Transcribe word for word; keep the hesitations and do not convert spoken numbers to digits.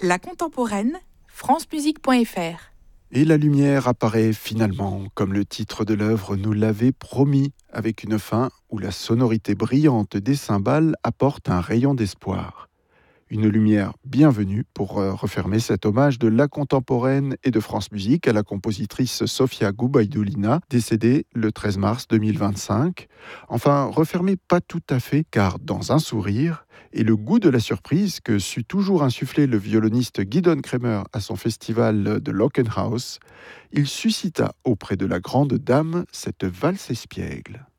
La contemporaine, francemusique point f r. Et la lumière apparaît finalement, comme le titre de l'œuvre nous l'avait promis, avec une fin où la sonorité brillante des cymbales apporte un rayon d'espoir. Une lumière bienvenue pour euh, refermer cet hommage de la contemporaine et de France Musique à la compositrice Sofia Gubaidulina, décédée le treize mars deux mille vingt-cinq. Enfin, refermée pas tout à fait, car dans un sourire et le goût de la surprise que sut toujours insuffler le violoniste Gidon Kremer à son festival de Lockenhaus, il suscita auprès de la grande dame cette valse espiègle.